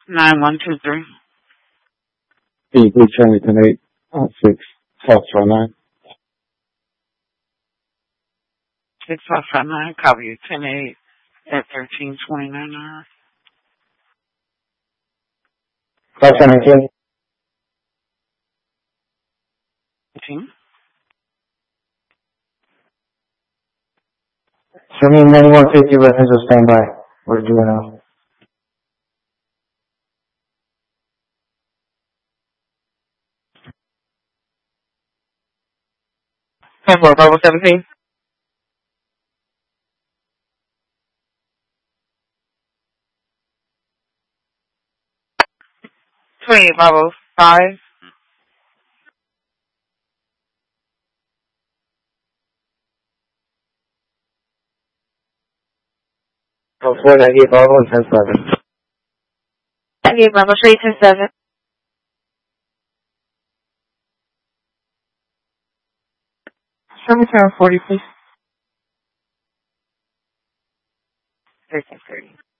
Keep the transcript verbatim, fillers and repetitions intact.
Nine one two three. Can you please turn me to eight uh, six Foxtrot nine? Six five five nine. Copy you. Ten eight at thirteen twenty nine hours. Five seventeen. Eighteen. Show me ninety-one fifty residential standby. We're doing now. Ten four Bravo seventeen. Twenty eight Bravo five. Oh, four ninety-eight Bravo and ten seven. ninety eight Bravo three ten seven. Show me turn forty please. Thirteen thirty.